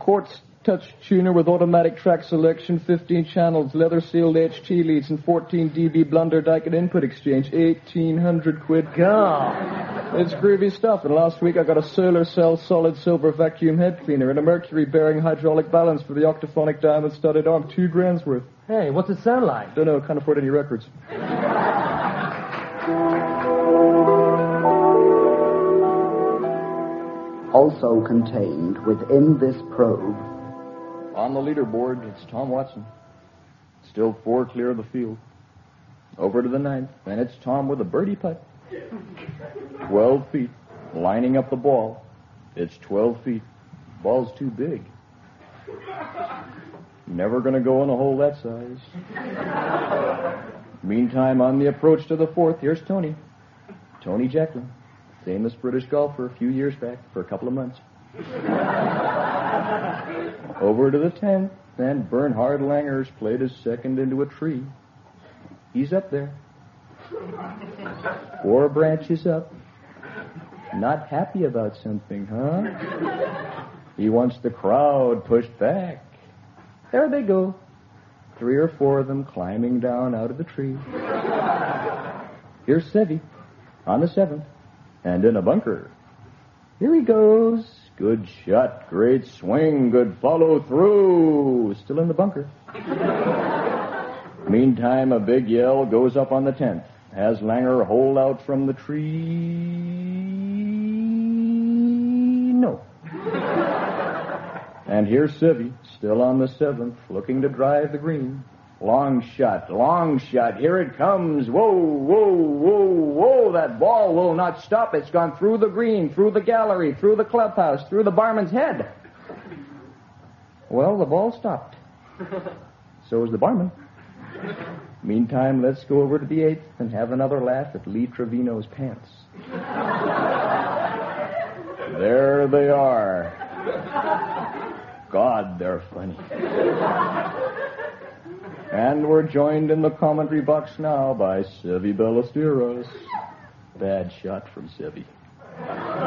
quartz touch tuner with automatic track selection, 15 channels, leather-sealed HT leads, and 14 dB blunder Daikin input exchange. 1,800 quid. God. It's groovy stuff. And last week I got a solar cell solid silver vacuum head cleaner and a mercury-bearing hydraulic balance for the octaphonic diamond-studded arm. 2 grand's worth. Hey, what's it sound like? Don't know. Can't afford any records. Also contained within this probe. On the leaderboard, it's Tom Watson. Still 4 clear of the field. Over to the 9th, and it's Tom with a birdie putt. 12 feet, lining up the ball. It's 12 feet. Ball's too big. Never gonna go in a hole that size. Meantime, on the approach to the 4th, here's Tony. Tony Jacklin. Famous British golfer a few years back for a couple of months. Over to the 10th, and Bernhard Langer's played his second into a tree. He's up there. 4 branches up. Not happy about something, huh? He wants the crowd pushed back. There they go. 3 or 4 of them climbing down out of the tree. Here's Seve on the 7th. And in a bunker. Here he goes. Good shot, great swing, good follow through. Still in the bunker. Meantime, a big yell goes up on the 10th. Has Langer hold out from the tree? No. And here's Seve, still on the 7th, looking to drive the green. Long shot, here it comes. Whoa, whoa, whoa, whoa, that ball will not stop. It's gone through the green, through the gallery, through the clubhouse, through the barman's head. Well, the ball stopped. So is the barman. Meantime, let's go over to the 8th and have another laugh at Lee Trevino's pants. There they are. God, they're funny. And we're joined in the commentary box now by Seve Ballesteros. Bad shot from Seve.